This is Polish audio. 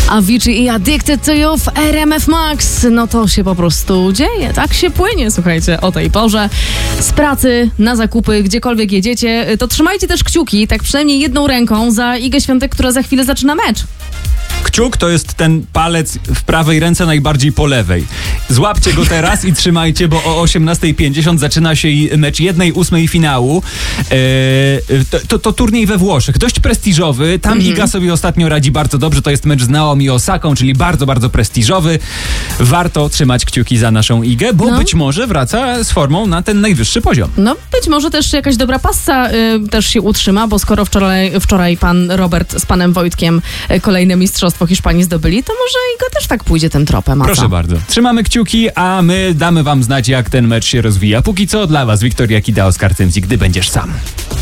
Avicii i Addicted to You w RMF Max. No to się po prostu dzieje, tak się płynie, słuchajcie, o tej porze. Z pracy, na zakupy, gdziekolwiek jedziecie, to trzymajcie też kciuki, tak przynajmniej jedną ręką za Igę Świątek, która za chwilę zaczyna mecz. Kciuk to jest ten palec w prawej ręce najbardziej po lewej. Złapcie go teraz i trzymajcie, bo o 18:50 zaczyna się mecz 1/8 finału. To turniej we Włoszech. Dość prestiżowy. Tam Iga sobie ostatnio radzi bardzo dobrze. To jest mecz z Naomi Osaką, czyli bardzo, bardzo prestiżowy. Warto trzymać kciuki za naszą Igę, bo być może wraca z formą na ten najwyższy poziom. No być może też jakaś dobra passa też się utrzyma, bo skoro wczoraj pan Robert z panem Wojtkiem kolejne mistrzostwo Hiszpanii zdobyli, to może Iga też tak pójdzie tym tropem. Proszę bardzo. Trzymamy kciuki, a my damy wam znać, jak ten mecz się rozwija. Póki co dla was Wiktoria Kida, Oskar Cymzik, Gdy będziesz sam.